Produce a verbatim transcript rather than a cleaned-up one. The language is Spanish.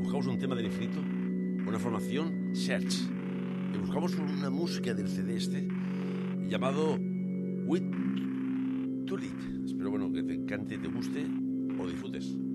buscamos un tema del infinito, una formación Search. Y buscamos una música del C D este llamado With To Lead. Espero bueno que te encante, te guste o disfrutes.